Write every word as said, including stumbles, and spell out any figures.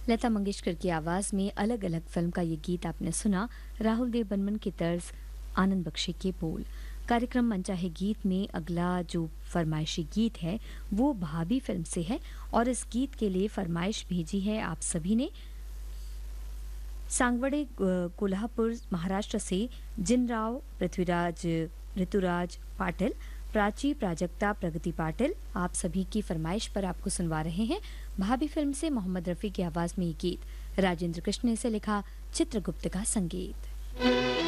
लता मंगेशकर की आवाज़ में अलग अलग फिल्म का ये गीत आपने सुना। राहुल देव बर्मन की तर्ज, आनंद बख्शी के बोल। कार्यक्रम मनचाहे गीत में अगला जो फरमाइशी गीत है वो भाभी फिल्म से है और इस गीत के लिए फरमाइश भेजी है आप सभी ने सांगवड़े कोल्हापुर महाराष्ट्र से जिनराव, पृथ्वीराज, ऋतुराज पाटिल, प्राची, प्राजक्ता, प्रगति पाटिल। आप सभी की फरमाइश पर आपको सुनवा रहे हैं भाभी फिल्म से मोहम्मद रफ़ी की आवाज़ में ये गीत। राजेंद्र कृष्ण ने इसे लिखा, चित्रगुप्त का संगीत।